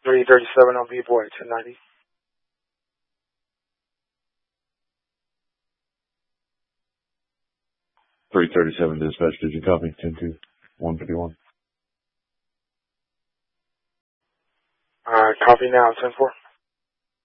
337 on B-Boy, 1090. .337 dispatch, did you copy? 10-2, 151. Copy now, 10-4.